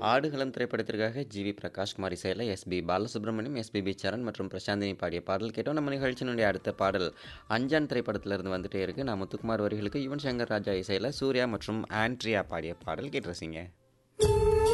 ஆடுகளம் திரைப்படத்திற்காக ஜி.வி. பிரகாஷ்குமார் இசையில் S P. Balasubramaniam, SPB. சரண் மற்றும் பிரசாந்தினி பாடிய பாடல் கேட்டோம். நம்ம நிகழ்ச்சியினுடைய அடுத்த பாடல் அஞ்சான் திரைப்படத்திலிருந்து வந்துட்டே இருக்கு. நான் முத்துக்குமார் வரிகளுக்கு யுவன் சங்கர் ராஜா இசையில் சூர்யா மற்றும் ஆண்ட்ரியா பாடிய பாடல் கேட்டு ரசிங்க.